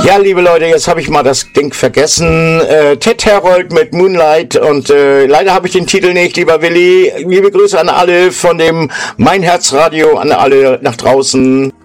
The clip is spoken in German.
Ja, liebe Leute, jetzt habe ich mal das Ding vergessen. Ted Herold mit Moonlight und leider habe ich den Titel nicht, lieber Willi. Liebe Grüße an alle von dem Mein Herz Radio, an alle nach draußen.